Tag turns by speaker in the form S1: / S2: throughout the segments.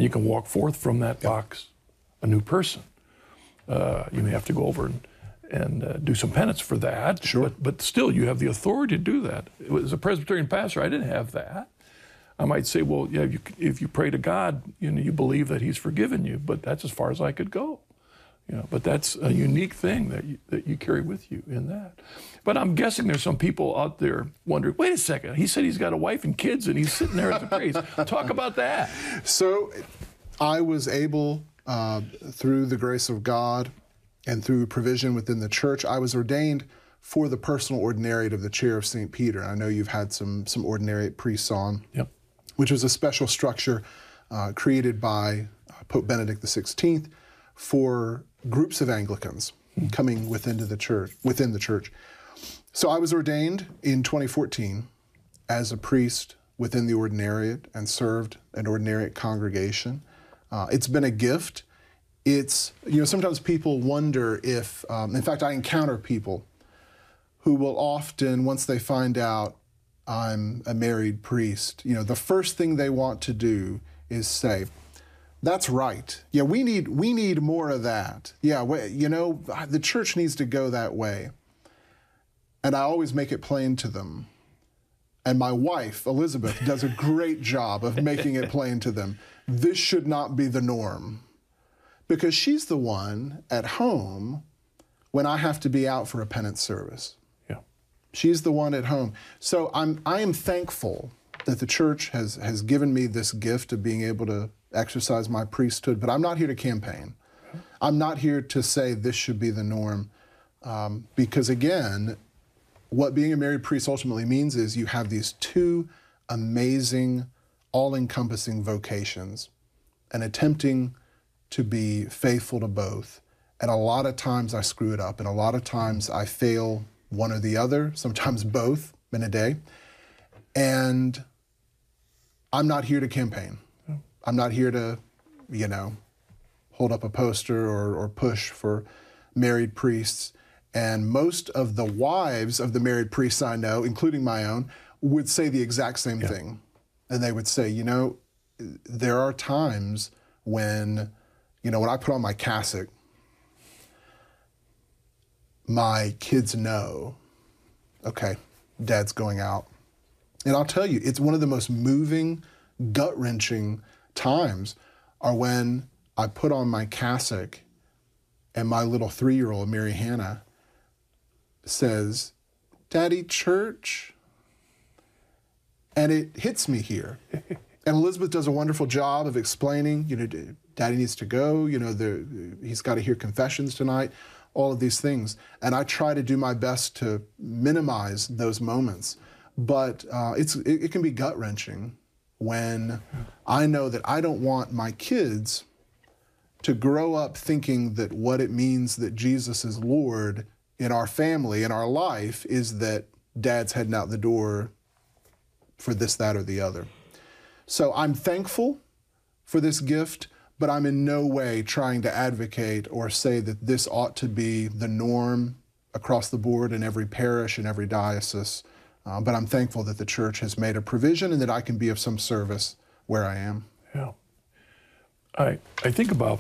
S1: and you can walk forth from that box a new person. You may have to go over and do some penance for that.
S2: Sure.
S1: But still, you have the authority to do that. As a Presbyterian pastor, I didn't have that. I might say, well, yeah, if you pray to God, you believe that He's forgiven you, but that's as far as I could go. But that's a unique thing that you carry with you in that. But I'm guessing there's some people out there wondering, wait a second, he said he's got a wife and kids and he's sitting there as a priest. Talk about that.
S2: So I was able, through the grace of God and through provision within the church, I was ordained for the personal ordinariate of the chair of St. Peter. I know you've had some ordinariate priests on, which was a special structure created by Pope Benedict XVI for groups of Anglicans coming within the church. So I was ordained in 2014 as a priest within the ordinariate and served an ordinariate congregation. It's been a gift. It's, sometimes people wonder if, in fact, I encounter people who will often, once they find out I'm a married priest, the first thing they want to do is say, that's right. Yeah, we need more of that. Yeah, the church needs to go that way. And I always make it plain to them. And my wife, Elizabeth, does a great job of making it plain to them. This should not be the norm. Because she's the one at home when I have to be out for a penance service.
S1: Yeah.
S2: She's the one at home. So I am thankful that the church has given me this gift of being able to exercise my priesthood, but I'm not here to campaign. I'm not here to say this should be the norm, because again, what being a married priest ultimately means is you have these two amazing, all-encompassing vocations, and attempting to be faithful to both. And a lot of times I screw it up, and a lot of times I fail one or the other, sometimes both in a day. And I'm not here to campaign. I'm not here to, hold up a poster or push for married priests. And most of the wives of the married priests I know, including my own, would say the exact same thing. And they would say, there are times when, when I put on my cassock, my kids know, okay, Dad's going out. And I'll tell you, it's one of the most moving, gut-wrenching times are when I put on my cassock and my little 3-year-old, Mary Hannah, says, Daddy, church? And it hits me here. And Elizabeth does a wonderful job of explaining, Daddy needs to go, he's got to hear confessions tonight, all of these things. And I try to do my best to minimize those moments. But it can be gut-wrenching when I know that I don't want my kids to grow up thinking that what it means that Jesus is Lord in our family, in our life, is that Dad's heading out the door for this, that, or the other. So I'm thankful for this gift, but I'm in no way trying to advocate or say that this ought to be the norm across the board in every parish and every diocese. But I'm thankful that the church has made a provision and that I can be of some service where I am.
S1: Yeah. I think about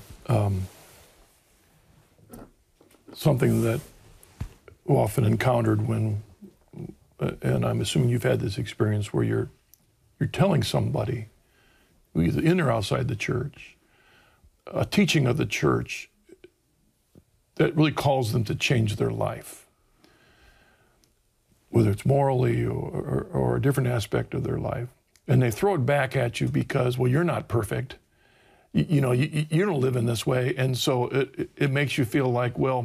S1: something that we often encountered when, and I'm assuming you've had this experience where you're telling somebody, either in or outside the church, a teaching of the church that really calls them to change their life, whether it's morally or a different aspect of their life. And they throw it back at you because, well, you're not perfect. You don't live in this way. And so it makes you feel like, well,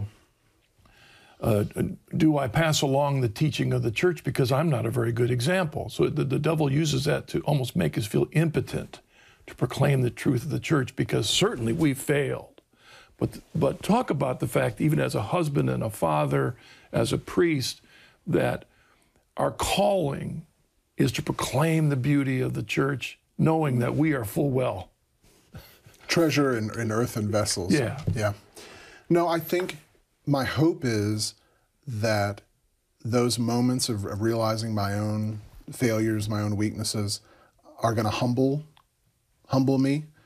S1: do I pass along the teaching of the church because I'm not a very good example? So the devil uses that to almost make us feel impotent to proclaim the truth of the church, because certainly we failed. But talk about the fact, even as a husband and a father, as a priest, that our calling is to proclaim the beauty of the church, knowing that we are full well
S2: treasure in earthen vessels. Yeah. No, I think my hope is that those moments of realizing my own failures, my own weaknesses, are going to humble me